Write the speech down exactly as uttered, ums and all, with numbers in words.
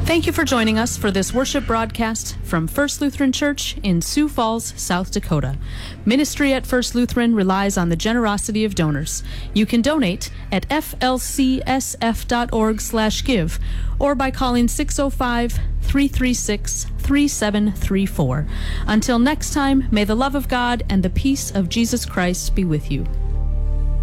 Thank you for joining us for this worship broadcast from First Lutheran Church in Sioux Falls, South Dakota. Ministry at First Lutheran relies on the generosity of donors. You can donate at f l c s f dot org slash give or by calling six oh five, three three six, three seven three four. Until next time, may the love of God and the peace of Jesus Christ be with you.